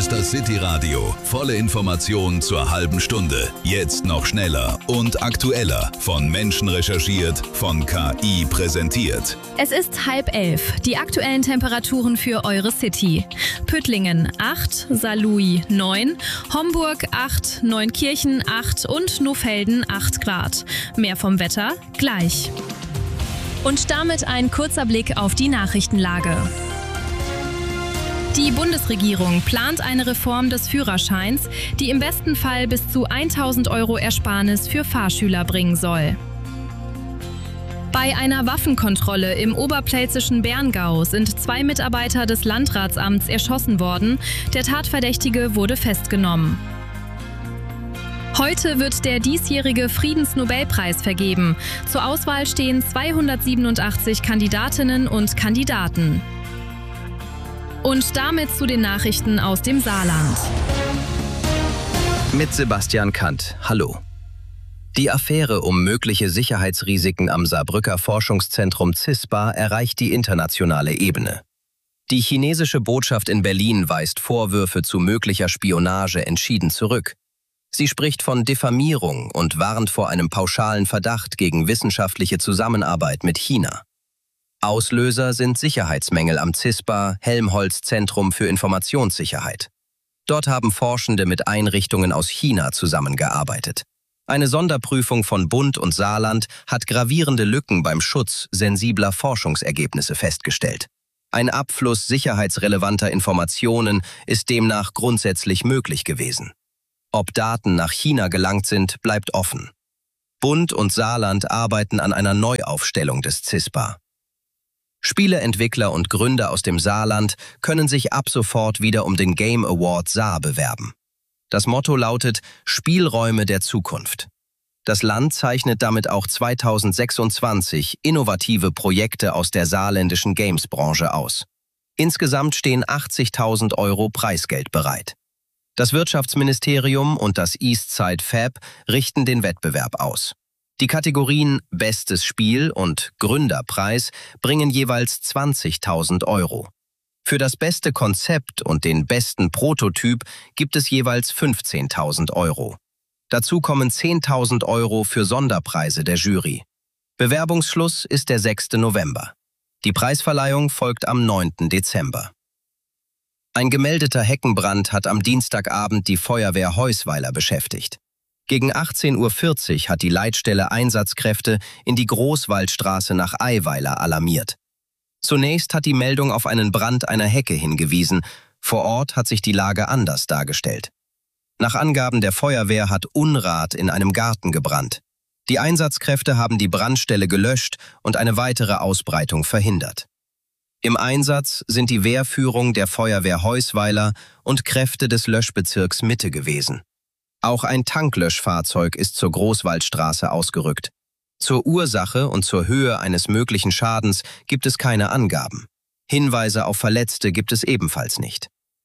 ist das City Radio. Volle Informationen zur halben Stunde. Jetzt noch schneller und aktueller. Von Menschen recherchiert, von KI präsentiert. Es ist 10:30. Die aktuellen Temperaturen für eure City. Püttlingen 8, Saarlouis 9, Homburg 8, Neunkirchen 8 und Nohfelden 8 Grad. Mehr vom Wetter gleich. Und damit ein kurzer Blick auf die Nachrichtenlage. Die Bundesregierung plant eine Reform des Führerscheins, die im besten Fall bis zu 1.000 € Ersparnis für Fahrschüler bringen soll. Bei einer Waffenkontrolle im oberpfälzischen Berngau sind 2 Mitarbeiter des Landratsamts erschossen worden. Der Tatverdächtige wurde festgenommen. Heute wird der diesjährige Friedensnobelpreis vergeben. Zur Auswahl stehen 287 Kandidatinnen und Kandidaten. Und damit zu den Nachrichten aus dem Saarland. Mit Sebastian Kant. Hallo. Die Affäre um mögliche Sicherheitsrisiken am Saarbrücker Forschungszentrum CISPA erreicht die internationale Ebene. Die chinesische Botschaft in Berlin weist Vorwürfe zu möglicher Spionage entschieden zurück. Sie spricht von Diffamierung und warnt vor einem pauschalen Verdacht gegen wissenschaftliche Zusammenarbeit mit China. Auslöser sind Sicherheitsmängel am CISPA, Helmholtz-Zentrum für Informationssicherheit. Dort haben Forschende mit Einrichtungen aus China zusammengearbeitet. Eine Sonderprüfung von Bund und Saarland hat gravierende Lücken beim Schutz sensibler Forschungsergebnisse festgestellt. Ein Abfluss sicherheitsrelevanter Informationen ist demnach grundsätzlich möglich gewesen. Ob Daten nach China gelangt sind, bleibt offen. Bund und Saarland arbeiten an einer Neuaufstellung des CISPA. Spieleentwickler und Gründer aus dem Saarland können sich ab sofort wieder um den Game Award Saar bewerben. Das Motto lautet Spielräume der Zukunft. Das Land zeichnet damit auch 2026 innovative Projekte aus der saarländischen Games-Branche aus. Insgesamt stehen 80.000 € Preisgeld bereit. Das Wirtschaftsministerium und das Eastside Fab richten den Wettbewerb aus. Die Kategorien Bestes Spiel und Gründerpreis bringen jeweils 20.000 €. Für das beste Konzept und den besten Prototyp gibt es jeweils 15.000 €. Dazu kommen 10.000 € für Sonderpreise der Jury. Bewerbungsschluss ist der 6. November. Die Preisverleihung folgt am 9. Dezember. Ein gemeldeter Heckenbrand hat am Dienstagabend die Feuerwehr Heusweiler beschäftigt. Gegen 18:40 Uhr hat die Leitstelle Einsatzkräfte in die Großwaldstraße nach Eiweiler alarmiert. Zunächst hat die Meldung auf einen Brand einer Hecke hingewiesen. Vor Ort hat sich die Lage anders dargestellt. Nach Angaben der Feuerwehr hat Unrat in einem Garten gebrannt. Die Einsatzkräfte haben die Brandstelle gelöscht und eine weitere Ausbreitung verhindert. Im Einsatz sind die Wehrführung der Feuerwehr Heusweiler und Kräfte des Löschbezirks Mitte gewesen. Auch ein Tanklöschfahrzeug ist zur Großwaldstraße ausgerückt. Zur Ursache und zur Höhe eines möglichen Schadens gibt es keine Angaben. Hinweise auf Verletzte gibt es ebenfalls nicht.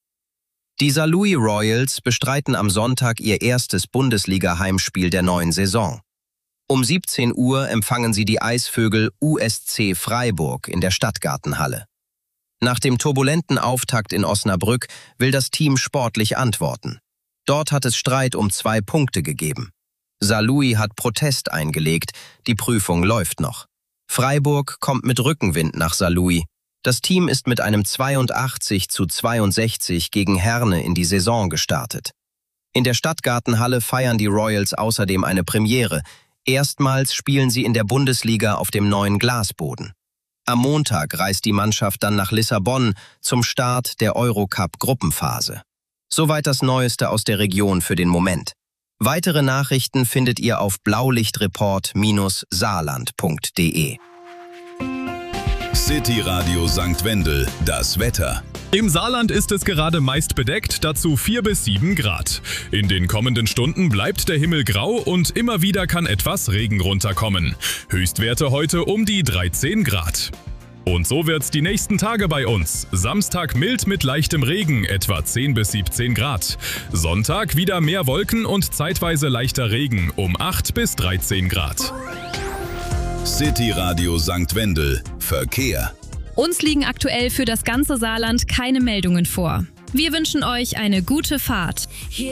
Die Saarlouis Royals bestreiten am Sonntag ihr erstes Bundesliga-Heimspiel der neuen Saison. Um 17 Uhr empfangen sie die Eisvögel USC Freiburg in der Stadtgartenhalle. Nach dem turbulenten Auftakt in Osnabrück will das Team sportlich antworten. Dort hat es Streit um 2 Punkte gegeben. Saarlouis hat Protest eingelegt, die Prüfung läuft noch. Freiburg kommt mit Rückenwind nach Saarlouis. Das Team ist mit einem 82:62 gegen Herne in die Saison gestartet. In der Stadtgartenhalle feiern die Royals außerdem eine Premiere. Erstmals spielen sie in der Bundesliga auf dem neuen Glasboden. Am Montag reist die Mannschaft dann nach Lissabon zum Start der Eurocup-Gruppenphase. Soweit das Neueste aus der Region für den Moment. Weitere Nachrichten findet ihr auf blaulichtreport-saarland.de. City Radio St. Wendel, das Wetter. Im Saarland ist es gerade meist bedeckt, dazu 4 bis 7 Grad. In den kommenden Stunden bleibt der Himmel grau und immer wieder kann etwas Regen runterkommen. Höchstwerte heute um die 13 Grad. Und so wird's die nächsten Tage bei uns. Samstag mild mit leichtem Regen, etwa 10 bis 17 Grad. Sonntag wieder mehr Wolken und zeitweise leichter Regen um 8 bis 13 Grad. City Radio St. Wendel, Verkehr. Uns liegen aktuell für das ganze Saarland keine Meldungen vor. Wir wünschen euch eine gute Fahrt.